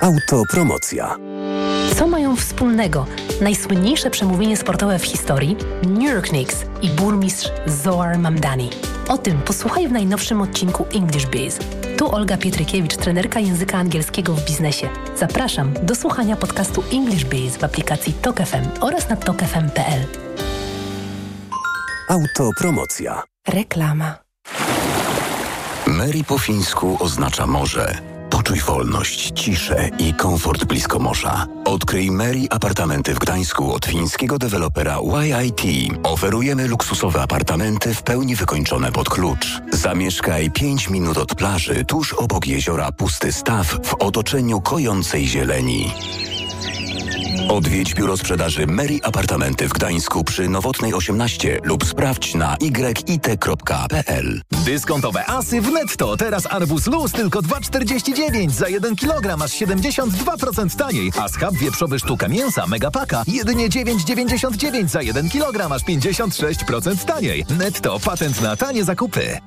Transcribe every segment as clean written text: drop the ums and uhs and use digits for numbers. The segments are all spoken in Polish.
Autopromocja. Co mają wspólnego najsłynniejsze przemówienie sportowe w historii, New York Knicks i burmistrz Zohar Mamdani? O tym posłuchaj w najnowszym odcinku English Biz. Tu Olga Pietrykiewicz, trenerka języka angielskiego w biznesie. Zapraszam do słuchania podcastu English Biz w aplikacji Tok FM oraz na tokfm.pl. Autopromocja. Reklama. Mary po fińsku oznacza morze. Poczuj wolność, ciszę i komfort blisko morza. Odkryj Mary apartamenty w Gdańsku od fińskiego dewelopera YIT. Oferujemy luksusowe apartamenty w pełni wykończone pod klucz. Zamieszkaj 5 minut od plaży, tuż obok jeziora Pusty Staw w otoczeniu kojącej zieleni. Odwiedź biuro sprzedaży Mary Apartamenty w Gdańsku przy Nowotnej 18 lub sprawdź na yit.pl. Dyskontowe asy w Netto. Teraz arbuz luz tylko 2,49 za 1 kg, aż 72% taniej. A schab wieprzowy sztuka mięsa Megapaka jedynie 9,99 za 1 kg, aż 56% taniej. Netto, patent na tanie zakupy.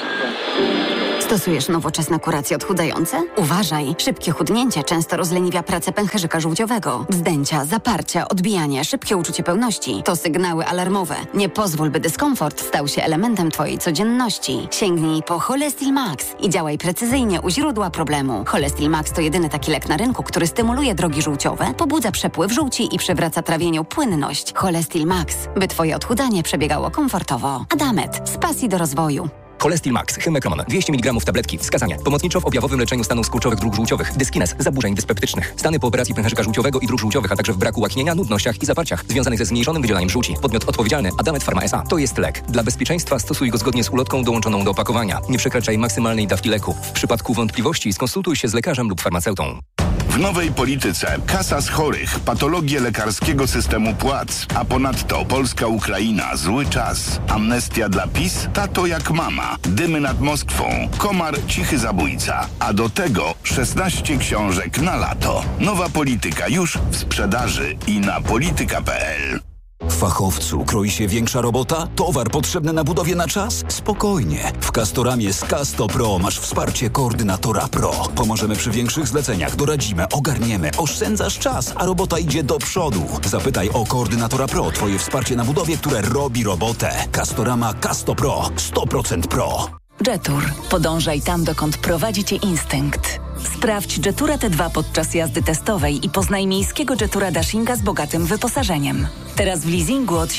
Stosujesz nowoczesne kuracje odchudzające? Uważaj! Szybkie chudnięcie często rozleniwia pracę pęcherzyka żółciowego. Wzdęcia, zaparcia, odbijanie, szybkie uczucie pełności to sygnały alarmowe. Nie pozwól, by dyskomfort stał się elementem Twojej codzienności. Sięgnij po Cholestil Max i działaj precyzyjnie u źródła problemu. Cholestil Max to jedyny taki lek na rynku, który stymuluje drogi żółciowe, pobudza przepływ żółci i przywraca trawieniu płynność. Cholestil Max, by Twoje odchudzanie przebiegało komfortowo. Adamet, z pasji do rozwoju. Cholestil Max, Hymekron, 200 mg tabletki. Wskazania. Pomocniczo w objawowym leczeniu stanów skurczowych dróg żółciowych, dyskinez, zaburzeń dyspeptycznych, stany po operacji pęcherzyka żółciowego i dróg żółciowych, a także w braku łaknienia, nudnościach i zaparciach związanych ze zmniejszonym wydzielaniem żółci. Podmiot odpowiedzialny Adamet Pharma S.A. To jest lek. Dla bezpieczeństwa stosuj go zgodnie z ulotką dołączoną do opakowania. Nie przekraczaj maksymalnej dawki leku. W przypadku wątpliwości skonsultuj się z lekarzem lub farmaceutą. W nowej polityce kasa z chorych, patologie lekarskiego systemu płac, a ponadto Polska-Ukraina, zły czas, amnestia dla PiS, tato jak mama, dymy nad Moskwą, komar, cichy zabójca, a do tego 16 książek na lato. Nowa polityka już w sprzedaży i na polityka.pl. Fachowcu, kroi się większa robota? Towar potrzebny na budowie na czas? Spokojnie. W Castoramie z Casto Pro masz wsparcie koordynatora Pro. Pomożemy przy większych zleceniach, doradzimy, ogarniemy, oszczędzasz czas, a robota idzie do przodu. Zapytaj o koordynatora Pro, twoje wsparcie na budowie, które robi robotę. Castorama Casto Pro. 100% Pro. Jetour. Podążaj tam, dokąd prowadzi Cię instynkt. Sprawdź Jetura T2 podczas jazdy testowej i poznaj miejskiego Jetura Dashinga z bogatym wyposażeniem. Teraz w leasingu od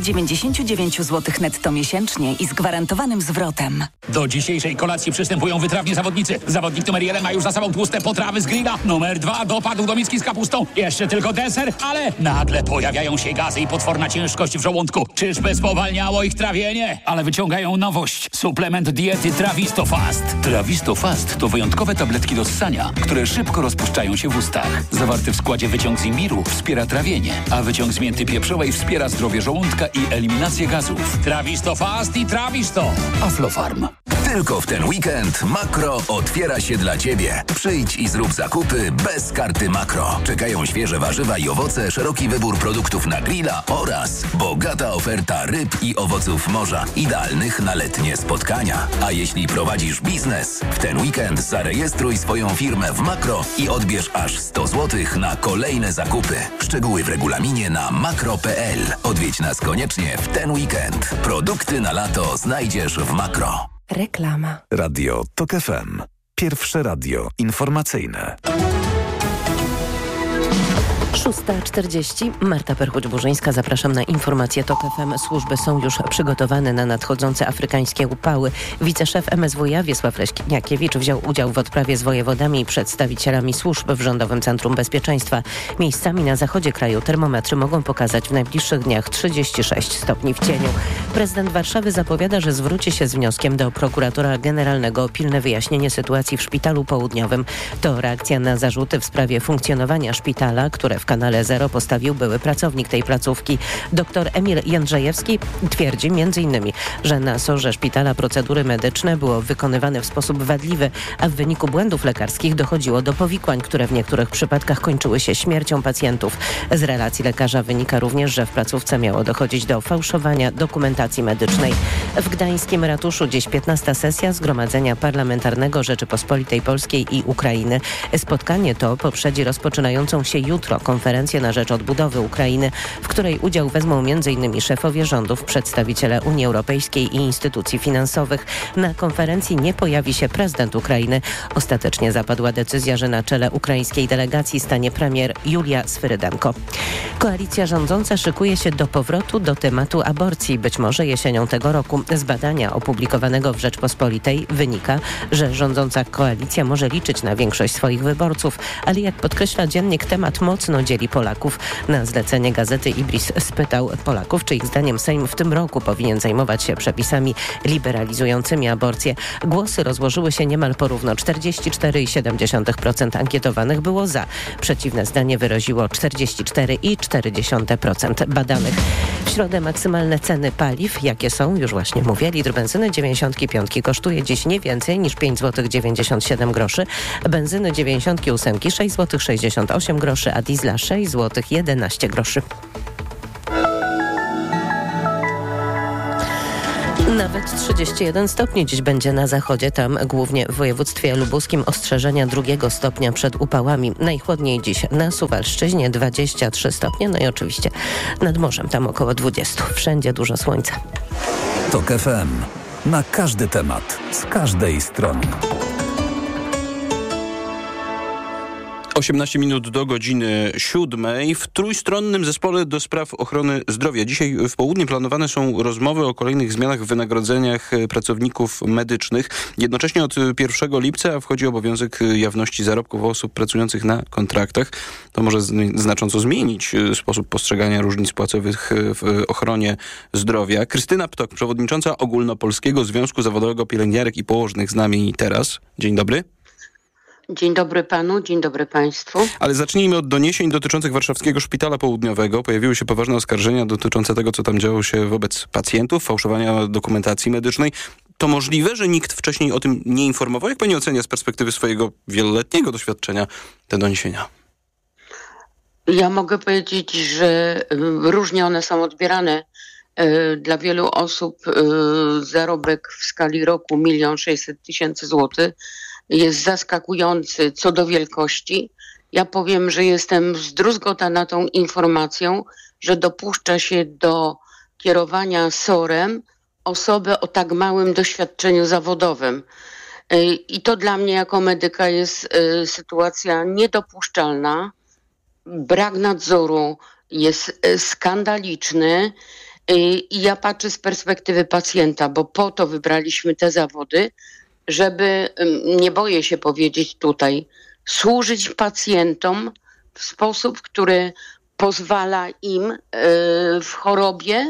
799 zł netto miesięcznie i z gwarantowanym zwrotem. Do dzisiejszej kolacji przystępują wytrawni zawodnicy. Zawodnik numer 1 ma już za sobą tłuste potrawy z grilla. Numer 2 dopadł do miski z kapustą. Jeszcze tylko deser, ale nagle pojawiają się gazy i potworna ciężkość w żołądku. Czyżby spowalniało ich trawienie? Ale wyciągają nowość. Suplement diety Trawisto Fast. Trawisto Fast to wyjątkowe tabletki do ssania, które szybko rozpuszczają się w ustach. Zawarty w składzie wyciąg z imbiru wspiera trawienie, a wyciąg z mięty pieprzowej wspiera zdrowie żołądka i eliminację gazów. Trawisto Fast i Trawisto. Aflofarm. Tylko w ten weekend Makro otwiera się dla Ciebie. Przyjdź i zrób zakupy bez karty Makro. Czekają świeże warzywa i owoce, szeroki wybór produktów na grilla oraz bogata oferta ryb i owoców morza, idealnych na letnie spotkania. A jeśli prowadzisz biznes, w ten weekend zarejestruj swoją firmę w Makro i odbierz aż 100 zł na kolejne zakupy. Szczegóły w regulaminie na makro.pl. Odwiedź nas koniecznie w ten weekend. Produkty na lato znajdziesz w Makro. Reklama. Radio Tok FM. Pierwsze radio informacyjne. 6:40. Marta Perchuć-Burzyńska. Zapraszam na informacje TOK FM. Służby są już przygotowane na nadchodzące afrykańskie upały. Wiceszef MSWiA Wiesław Leśniakiewicz wziął udział w odprawie z wojewodami i przedstawicielami służb w Rządowym Centrum Bezpieczeństwa. Miejscami na zachodzie kraju termometry mogą pokazać w najbliższych dniach 36 stopni w cieniu. Prezydent Warszawy zapowiada, że zwróci się z wnioskiem do prokuratora generalnego o pilne wyjaśnienie sytuacji w Szpitalu Południowym. To reakcja na zarzuty w sprawie funkcjonowania szpitala, które w Kanale Zero postawił były pracownik tej placówki. Dr Emil Jędrzejewski twierdzi m.in., że na SOR-ze szpitala procedury medyczne było wykonywane w sposób wadliwy, a w wyniku błędów lekarskich dochodziło do powikłań, które w niektórych przypadkach kończyły się śmiercią pacjentów. Z relacji lekarza wynika również, że w placówce miało dochodzić do fałszowania dokumentacji medycznej. W gdańskim ratuszu dziś 15. sesja Zgromadzenia Parlamentarnego Rzeczypospolitej Polskiej i Ukrainy. Spotkanie to poprzedzi rozpoczynającą się jutro konferencję na rzecz odbudowy Ukrainy, w której udział wezmą m.in. szefowie rządów, przedstawiciele Unii Europejskiej i instytucji finansowych. Na konferencji nie pojawi się prezydent Ukrainy. Ostatecznie zapadła decyzja, że na czele ukraińskiej delegacji stanie premier Julia Swyrydenko. Koalicja rządząca szykuje się do powrotu do tematu aborcji, być może jesienią tego roku. Z badania opublikowanego w Rzeczpospolitej wynika, że rządząca koalicja może liczyć na większość swoich wyborców, ale jak podkreśla dziennik, temat mocno dzieli Polaków. Na zlecenie gazety Ibris spytał Polaków, czy ich zdaniem Sejm w tym roku powinien zajmować się przepisami liberalizującymi aborcję. Głosy rozłożyły się niemal porówno. 44,7% ankietowanych było za. Przeciwne zdanie wyraziło 44,4% badanych. W środę maksymalne ceny paliw, jakie są, już właśnie mówię, litr benzyny 95 kosztuje dziś nie więcej niż 5,97 zł, benzyny 98 6,68 zł, a diesla 6,11 zł. Nawet 31 stopni dziś będzie na zachodzie, tam głównie w województwie lubuskim ostrzeżenia 2 stopnia przed upałami. Najchłodniej dziś na Suwalszczyźnie 23 stopnie, no i oczywiście nad morzem tam około 20. Wszędzie dużo słońca. TOK FM. Na każdy temat, z każdej strony. 18 minut do godziny 7 w Trójstronnym Zespole do Spraw Ochrony Zdrowia. Dzisiaj w południe planowane są rozmowy o kolejnych zmianach w wynagrodzeniach pracowników medycznych. Jednocześnie od 1 lipca wchodzi obowiązek jawności zarobków osób pracujących na kontraktach. To może znacząco zmienić sposób postrzegania różnic płacowych w ochronie zdrowia. Krystyna Ptok, przewodnicząca Ogólnopolskiego Związku Zawodowego Pielęgniarek i Położnych z nami teraz. Dzień dobry. Dzień dobry panu, dzień dobry państwu. Ale zacznijmy od doniesień dotyczących Warszawskiego Szpitala Południowego. Pojawiły się poważne oskarżenia dotyczące tego, co tam działo się wobec pacjentów, fałszowania dokumentacji medycznej. To możliwe, że nikt wcześniej o tym nie informował? Jak pani ocenia z perspektywy swojego wieloletniego doświadczenia te doniesienia? Ja mogę powiedzieć, że różnie one są odbierane. Dla wielu osób zarobek w skali roku 1 600 000 złotych jest zaskakujący co do wielkości. Ja powiem, że jestem zdruzgotana tą informacją, że dopuszcza się do kierowania SOR-em osobę o tak małym doświadczeniu zawodowym. I to dla mnie jako medyka jest sytuacja niedopuszczalna. Brak nadzoru jest skandaliczny. I ja patrzę z perspektywy pacjenta, bo po to wybraliśmy te zawody, żeby, nie boję się powiedzieć tutaj, służyć pacjentom w sposób, który pozwala im w chorobie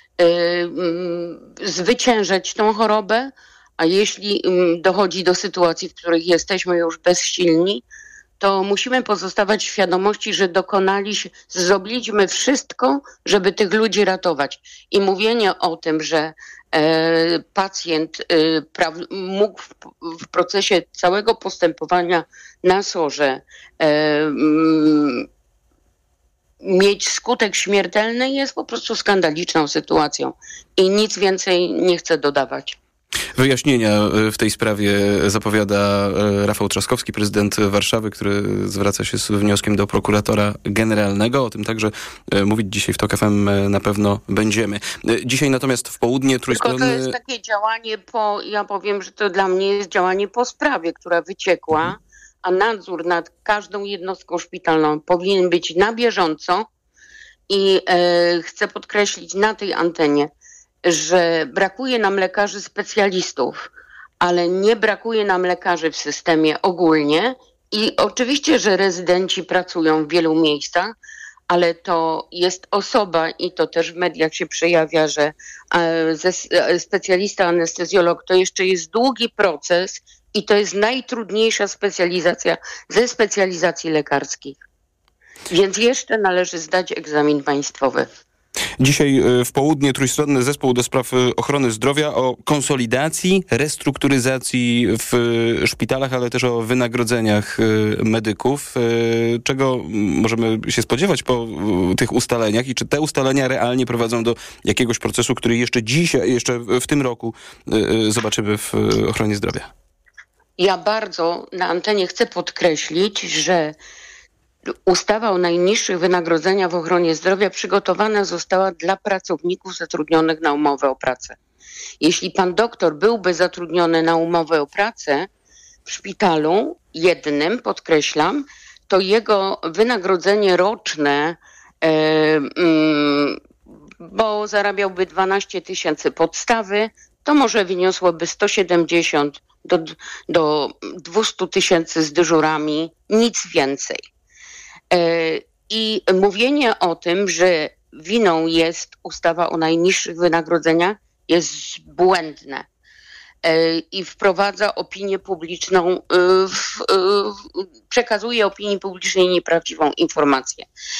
zwyciężać tą chorobę, a jeśli dochodzi do sytuacji, w których jesteśmy już bezsilni, to musimy pozostawać w świadomości, że zrobiliśmy wszystko, żeby tych ludzi ratować. I mówienie o tym, że pacjent mógł w procesie całego postępowania na SOR-ze mieć skutek śmiertelny, jest po prostu skandaliczną sytuacją. I nic więcej nie chcę dodawać. Wyjaśnienia w tej sprawie zapowiada Rafał Trzaskowski, prezydent Warszawy, który zwraca się z wnioskiem do prokuratora generalnego. O tym także mówić dzisiaj w TOK FM na pewno będziemy. Dzisiaj natomiast w południe Trójstronny... Tylko to jest takie działanie ja powiem, że to dla mnie jest działanie po sprawie, która wyciekła, a nadzór nad każdą jednostką szpitalną powinien być na bieżąco i chcę podkreślić na tej antenie, że brakuje nam lekarzy specjalistów, ale nie brakuje nam lekarzy w systemie ogólnie i oczywiście, że rezydenci pracują w wielu miejscach, ale to jest osoba i to też w mediach się przejawia, że specjalista anestezjolog to jeszcze jest długi proces i to jest najtrudniejsza specjalizacja ze specjalizacji lekarskich. Więc jeszcze należy zdać egzamin państwowy. Dzisiaj w południe Trójstronny Zespół do Spraw Ochrony Zdrowia o konsolidacji, restrukturyzacji w szpitalach, ale też o wynagrodzeniach medyków. Czego możemy się spodziewać po tych ustaleniach i czy te ustalenia realnie prowadzą do jakiegoś procesu, który jeszcze w tym roku zobaczymy w ochronie zdrowia? Ja bardzo na antenie chcę podkreślić, że ustawa o najniższych wynagrodzeniach w ochronie zdrowia przygotowana została dla pracowników zatrudnionych na umowę o pracę. Jeśli pan doktor byłby zatrudniony na umowę o pracę w szpitalu jednym, podkreślam, to jego wynagrodzenie roczne, bo zarabiałby 12 000 podstawy, to może wyniosłoby 170 do 200 000 z dyżurami, nic więcej. I mówienie o tym, że winą jest ustawa o najniższych wynagrodzeniach, jest błędne i wprowadza opinię publiczną, przekazuje opinii publicznej nieprawdziwą informację.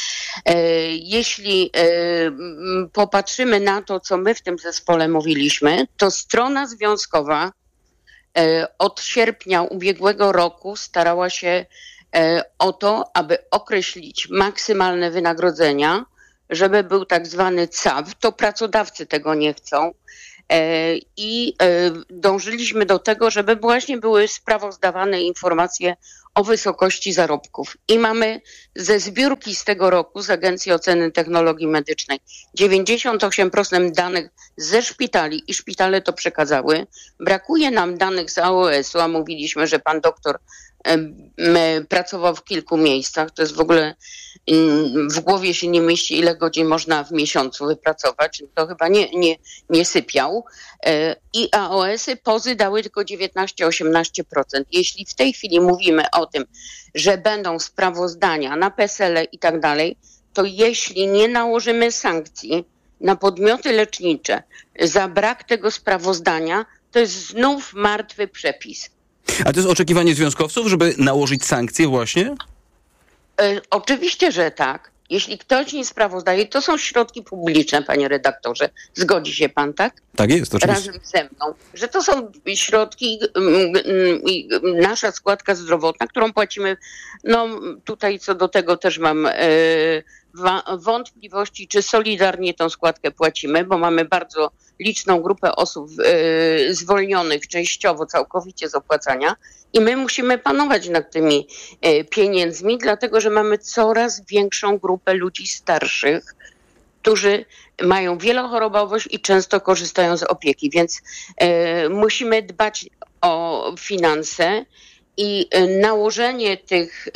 Jeśli popatrzymy na to, co my w tym zespole mówiliśmy, to strona związkowa od sierpnia ubiegłego roku starała się o to, aby określić maksymalne wynagrodzenia, żeby był tak zwany CAW, to pracodawcy tego nie chcą i dążyliśmy do tego, żeby właśnie były sprawozdawane informacje o wysokości zarobków. I mamy ze zbiórki z tego roku, z Agencji Oceny Technologii Medycznej, 98% danych ze szpitali i szpitale to przekazały. Brakuje nam danych z AOS-u, a mówiliśmy, że pan doktor pracował w kilku miejscach. To jest w ogóle, w głowie się nie mieści, ile godzin można w miesiącu wypracować. To chyba nie sypiał. I AOS-y pozy dały tylko 19-18%. Jeśli w tej chwili mówimy o tym, że będą sprawozdania na PESEL-e i tak dalej, to jeśli nie nałożymy sankcji na podmioty lecznicze za brak tego sprawozdania, to jest znów martwy przepis. A to jest oczekiwanie związkowców, żeby nałożyć sankcje właśnie? Oczywiście, że tak. Jeśli ktoś nie sprawozdaje, to są środki publiczne, panie redaktorze. Zgodzi się pan, tak? Tak jest, oczywiście. Razem ze mną. Że to są środki, nasza składka zdrowotna, którą płacimy. No tutaj co do tego też mam wątpliwości, czy solidarnie tą składkę płacimy, bo mamy bardzo liczną grupę osób zwolnionych częściowo, całkowicie z opłacania i my musimy panować nad tymi pieniędzmi, dlatego że mamy coraz większą grupę ludzi starszych, którzy mają wielochorobowość i często korzystają z opieki, więc musimy dbać o finanse i nałożenie tych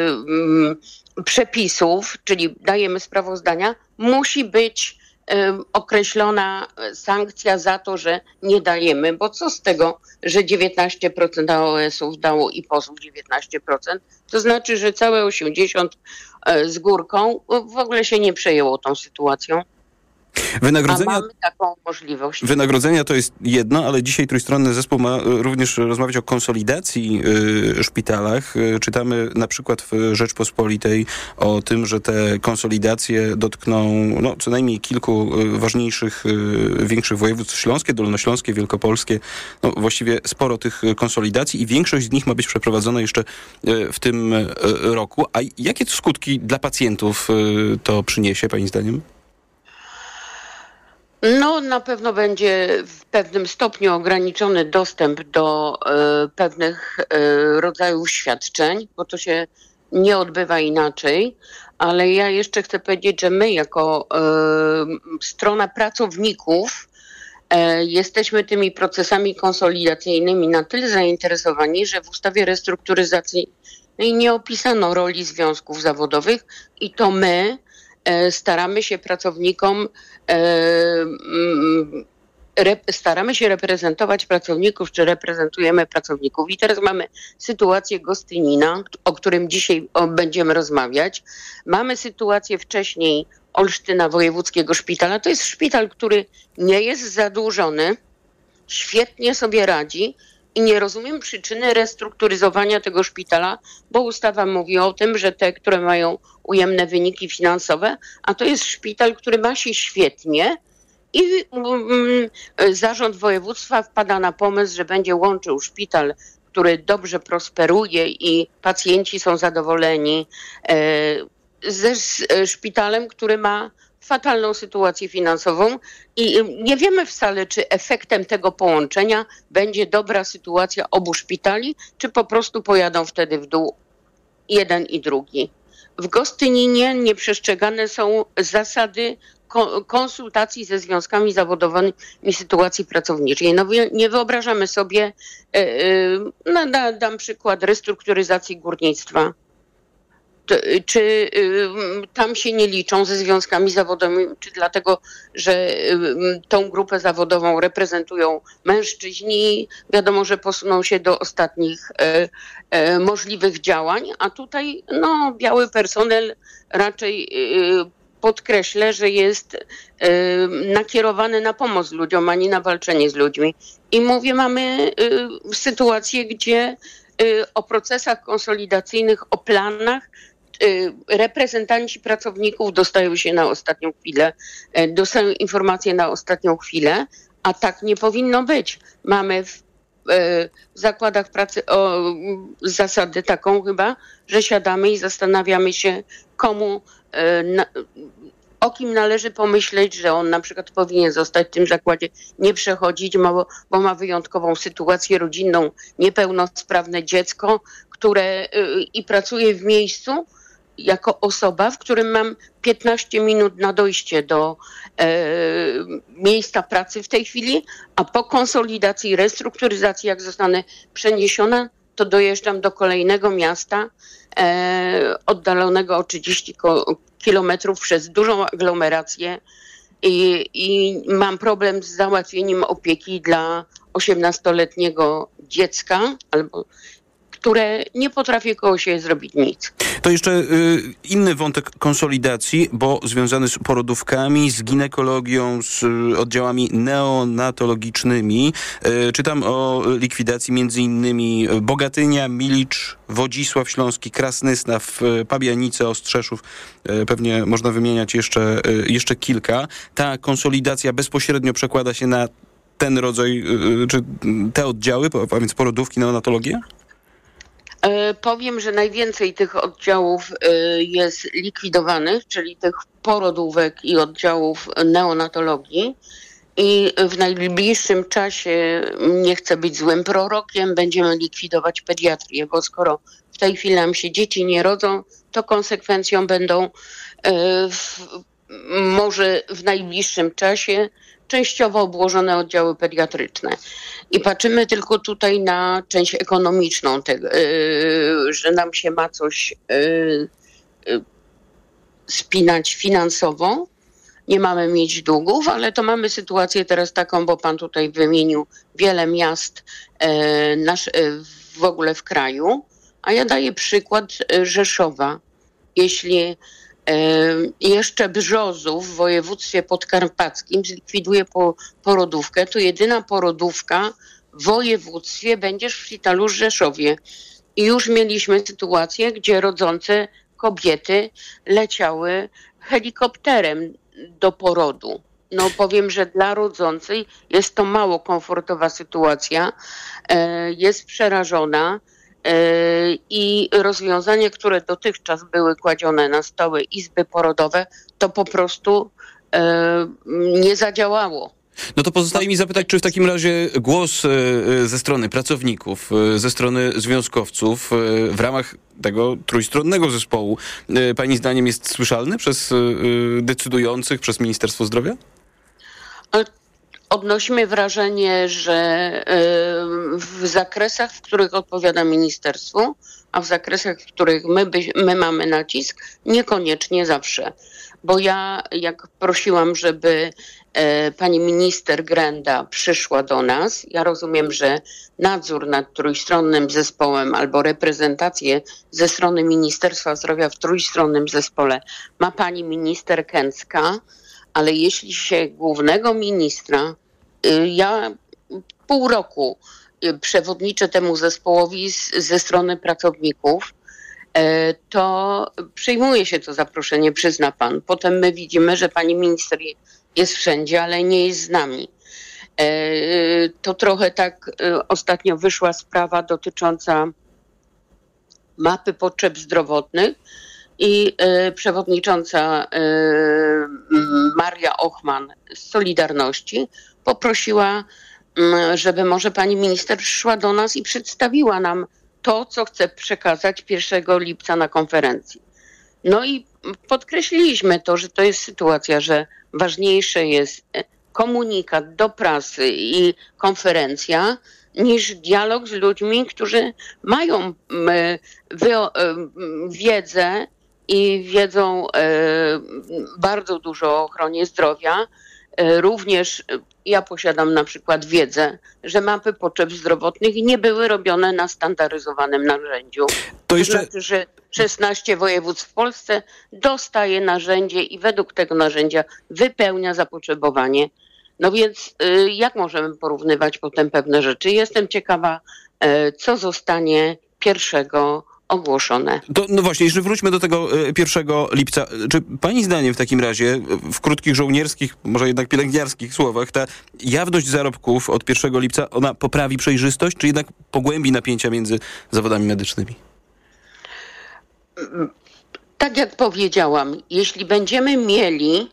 przepisów, czyli dajemy sprawozdania, musi być określona sankcja za to, że nie dajemy, bo co z tego, że 19% AOS-ów dało i pozów 19%, to znaczy, że całe 80% z górką w ogóle się nie przejęło tą sytuacją. A mamy taką możliwość. Wynagrodzenia to jest jedno, ale dzisiaj Trójstronny Zespół ma również rozmawiać o konsolidacji w szpitalach. Czytamy na przykład w Rzeczpospolitej o tym, że te konsolidacje dotkną co najmniej kilku ważniejszych, większych województw: śląskie, dolnośląskie, wielkopolskie. Właściwie sporo tych konsolidacji i większość z nich ma być przeprowadzona jeszcze w tym roku. A jakie skutki dla pacjentów to przyniesie, pani zdaniem? No, na pewno będzie w pewnym stopniu ograniczony dostęp do pewnych rodzajów świadczeń, bo to się nie odbywa inaczej, ale ja jeszcze chcę powiedzieć, że my jako strona pracowników jesteśmy tymi procesami konsolidacyjnymi na tyle zainteresowani, że w ustawie restrukturyzacyjnej nie opisano roli związków zawodowych i to my staramy się pracownikom, staramy się reprezentować pracowników, czy reprezentujemy pracowników. I teraz mamy sytuację Gostynina, o którym dzisiaj będziemy rozmawiać. Mamy sytuację wcześniej Olsztyna Wojewódzkiego Szpitala. To jest szpital, który nie jest zadłużony, świetnie sobie radzi I nie rozumiem przyczyny restrukturyzowania tego szpitala, bo ustawa mówi o tym, że te, które mają ujemne wyniki finansowe, a to jest szpital, który ma się świetnie i zarząd województwa wpada na pomysł, że będzie łączył szpital, który dobrze prosperuje i pacjenci są zadowoleni, ze szpitalem, który ma fatalną sytuację finansową i nie wiemy wcale, czy efektem tego połączenia będzie dobra sytuacja obu szpitali, czy po prostu pojadą wtedy w dół jeden i drugi. W Gostyninie nieprzestrzegane są zasady konsultacji ze związkami zawodowymi sytuacji pracowniczej. No, nie wyobrażamy sobie, dam przykład restrukturyzacji górnictwa. Czy tam się nie liczą ze związkami zawodowymi, czy dlatego, że tą grupę zawodową reprezentują mężczyźni, wiadomo, że posuną się do ostatnich możliwych działań, a tutaj biały personel raczej podkreślę, że jest nakierowany na pomoc ludziom, a nie na walczenie z ludźmi. I mówię, mamy sytuację, gdzie o procesach konsolidacyjnych, o planach reprezentanci pracowników dostają się na ostatnią chwilę, dostają informacje na ostatnią chwilę, a tak nie powinno być. Mamy w zakładach pracy zasadę taką chyba, że siadamy i zastanawiamy się, o kim należy pomyśleć, że on na przykład powinien zostać w tym zakładzie, nie przechodzić, bo ma wyjątkową sytuację rodzinną, niepełnosprawne dziecko, które i pracuje w miejscu jako osoba, w którym mam 15 minut na dojście do miejsca pracy w tej chwili, a po konsolidacji, restrukturyzacji, jak zostanę przeniesiona, to dojeżdżam do kolejnego miasta oddalonego o 30 kilometrów przez dużą aglomerację i mam problem z załatwieniem opieki dla 18-letniego dziecka, które nie potrafi koło siebie zrobić nic. To jeszcze inny wątek konsolidacji, bo związany z porodówkami, z ginekologią, z oddziałami neonatologicznymi. Czytam o likwidacji między innymi Bogatynia, Milicz, Wodzisław Śląski, Krasnystaw, Pabianice, Ostrzeszów. Pewnie można wymieniać jeszcze kilka. Ta konsolidacja bezpośrednio przekłada się na ten rodzaj, czy te oddziały, a więc porodówki, neonatologię? Powiem, że najwięcej tych oddziałów jest likwidowanych, czyli tych porodówek i oddziałów neonatologii. I w najbliższym czasie, nie chcę być złym prorokiem, będziemy likwidować pediatrię, bo skoro w tej chwili nam się dzieci nie rodzą, to konsekwencją będą może w najbliższym czasie częściowo obłożone oddziały pediatryczne. I patrzymy tylko tutaj na część ekonomiczną, że nam się ma coś spinać finansowo. Nie mamy mieć długów, ale to mamy sytuację teraz taką, bo pan tutaj wymienił wiele miast w ogóle w kraju, a ja daję przykład Rzeszowa. Jeśli jeszcze Brzozów w województwie podkarpackim zlikwiduje porodówkę, to jedyna porodówka w województwie będzie w szpitalu w Rzeszowie. I już mieliśmy sytuację, gdzie rodzące kobiety leciały helikopterem do porodu. No powiem, że dla rodzącej jest to mało komfortowa sytuacja, jest przerażona. I rozwiązania, które dotychczas były kładzione na stoły izby porodowe, to po prostu nie zadziałało. No to pozostaje mi zapytać, czy w takim razie głos ze strony pracowników, ze strony związkowców w ramach tego trójstronnego zespołu pani zdaniem jest słyszalny przez decydujących, przez Ministerstwo Zdrowia? Odnosimy wrażenie, że w zakresach, w których odpowiada ministerstwu, a w zakresach, w których my mamy nacisk, niekoniecznie zawsze. Bo ja, jak prosiłam, żeby pani minister Grenda przyszła do nas, ja rozumiem, że nadzór nad trójstronnym zespołem albo reprezentację ze strony Ministerstwa Zdrowia w trójstronnym zespole ma pani minister Kęcka, ale jeśli się głównego ministra, ja pół roku przewodniczę temu zespołowi ze strony pracowników, to przyjmuje się to zaproszenie, przyzna pan. Potem my widzimy, że pani minister jest wszędzie, ale nie jest z nami. To trochę tak ostatnio wyszła sprawa dotycząca mapy potrzeb zdrowotnych i przewodnicząca Maria Ochman z Solidarności poprosiła, żeby może pani minister przyszła do nas i przedstawiła nam to, co chce przekazać 1 lipca na konferencji. No i podkreśliliśmy to, że to jest sytuacja, że ważniejsze jest komunikat do prasy i konferencja niż dialog z ludźmi, którzy mają wiedzę i wiedzą bardzo dużo o ochronie zdrowia. Również ja posiadam na przykład wiedzę, że mapy potrzeb zdrowotnych nie były robione na standaryzowanym narzędziu. To znaczy, że 16 województw w Polsce dostaje narzędzie i według tego narzędzia wypełnia zapotrzebowanie. No więc jak możemy porównywać potem pewne rzeczy? Jestem ciekawa, co zostanie 1 ogłoszone. No właśnie, jeszcze wróćmy do tego 1 lipca. Czy pani zdaniem w takim razie, w krótkich żołnierskich, może jednak pielęgniarskich słowach, ta jawność zarobków od 1 lipca, ona poprawi przejrzystość, czy jednak pogłębi napięcia między zawodami medycznymi? Tak jak powiedziałam, jeśli będziemy mieli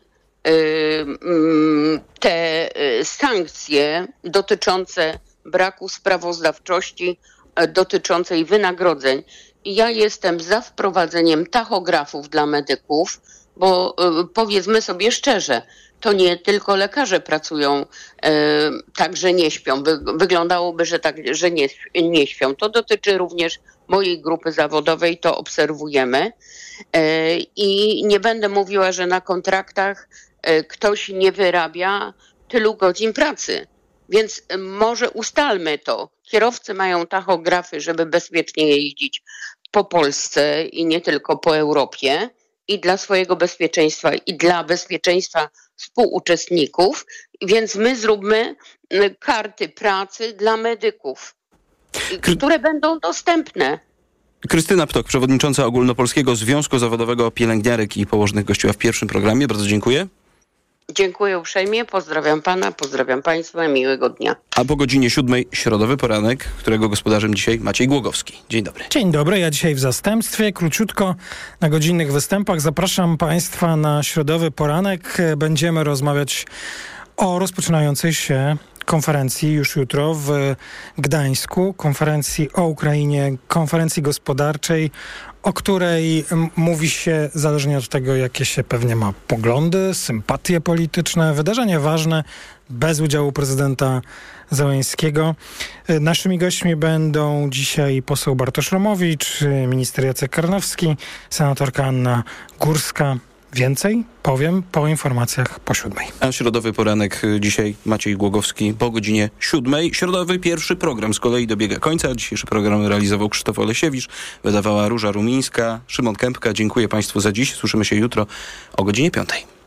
te sankcje dotyczące braku sprawozdawczości, dotyczącej wynagrodzeń. Ja jestem za wprowadzeniem tachografów dla medyków, bo powiedzmy sobie szczerze, to nie tylko lekarze pracują tak, że nie śpią. Wyglądałoby, że nie śpią. To dotyczy również mojej grupy zawodowej, to obserwujemy. I nie będę mówiła, że na kontraktach ktoś nie wyrabia tylu godzin pracy. Więc może ustalmy to. Kierowcy mają tachografy, żeby bezpiecznie jeździć po Polsce i nie tylko po Europie. I dla swojego bezpieczeństwa, i dla bezpieczeństwa współuczestników. Więc my zróbmy karty pracy dla medyków, które będą dostępne. Krystyna Ptok, przewodnicząca Ogólnopolskiego Związku Zawodowego Pielęgniarek i Położnych, gościła w pierwszym programie. Bardzo dziękuję. Dziękuję uprzejmie, pozdrawiam pana, pozdrawiam państwa, miłego dnia. A po godzinie 7 środowy poranek, którego gospodarzem dzisiaj Maciej Głogowski. Dzień dobry. Dzień dobry, ja dzisiaj w zastępstwie, króciutko na godzinnych występach. Zapraszam państwa na środowy poranek. Będziemy rozmawiać o rozpoczynającej się konferencji już jutro w Gdańsku, konferencji o Ukrainie, konferencji gospodarczej, o której mówi się, zależnie od tego, jakie się pewnie ma poglądy, sympatie polityczne, wydarzenie ważne, bez udziału prezydenta Zełenskiego. Naszymi gośćmi będą dzisiaj poseł Bartosz Romowicz, minister Jacek Karnowski, senatorka Anna Górska. Więcej powiem po informacjach po 7. A środowy poranek dzisiaj Maciej Głogowski po godzinie 7. Środowy pierwszy program z kolei dobiega końca. Dzisiejszy program realizował Krzysztof Olesiewicz, wydawała Róża Rumińska, Szymon Kępka. Dziękuję państwu za dziś. Słyszymy się jutro o godzinie 5.